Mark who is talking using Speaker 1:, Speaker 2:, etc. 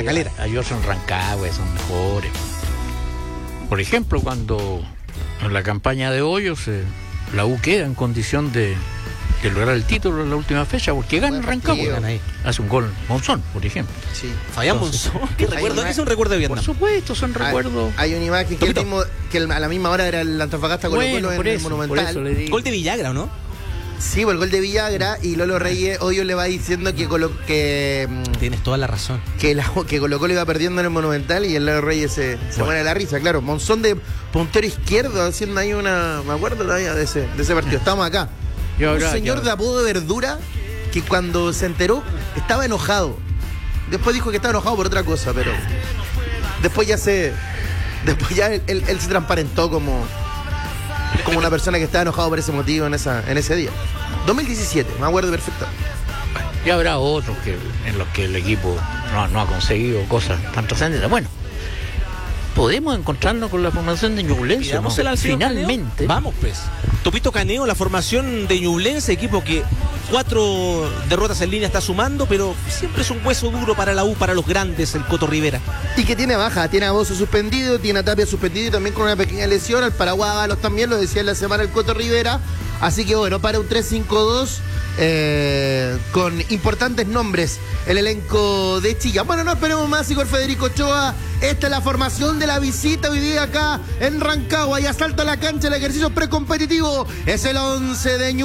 Speaker 1: Calera.
Speaker 2: Hay otros en Rancagua, son mejores. Por ejemplo, cuando en la campaña de Hoyos la U queda en condición de lograr el título en la última fecha, porque gana en Rancagua. Hace un gol Monzón, por ejemplo.
Speaker 1: Sí. Fabián Monzón. ¿Qué recuerdo? Es un recuerdo de Vietnam.
Speaker 2: Por supuesto, son recuerdos.
Speaker 3: Hay una imagen que a la misma hora era el Antofagasta con
Speaker 2: Bueno,
Speaker 3: en el Monumental.
Speaker 2: por eso le digo.
Speaker 1: Gol de Villagra, ¿o no?
Speaker 3: Sí, el gol de Villagra, y Lolo Reyes Hoyo le va diciendo que
Speaker 1: Tienes toda la razón.
Speaker 3: que Colo-Colo iba perdiendo en el Monumental, y el Lolo Reyes se muere de la risa, claro. Monzón de puntero izquierdo, haciendo ahí una... Me acuerdo todavía de ese partido. Estamos acá. Un señor de apodo de Verdura que cuando se enteró estaba enojado. Después dijo que estaba enojado por otra cosa, pero después ya él se transparentó como una persona que estaba enojado por ese motivo en ese día. 2017, me acuerdo perfecto.
Speaker 2: Y habrá otros en los que el equipo no ha conseguido cosas tan trascendentes. Bueno, podemos encontrarnos con la formación de Ñublense, ¿no? Finalmente.
Speaker 1: Caneo. Vamos, pues. Topito Caneo, la formación de Ñublense, equipo que 4 derrotas en línea está sumando, pero siempre es un hueso duro para la U, para los grandes, el Coto Rivera.
Speaker 3: Y que tiene baja, tiene a Bozo suspendido, tiene a Tapia suspendido y también con una pequeña lesión. Al Paraguay Ábalos también, lo decía en la semana el Coto Rivera. Así que bueno, para un 3-5-2 con importantes nombres el elenco de Chilla. Bueno, no esperemos más, Igor Federico Ochoa. Esta es la formación de la visita hoy día acá en Rancagua. Y asalta la cancha, el ejercicio precompetitivo. Es el 11 de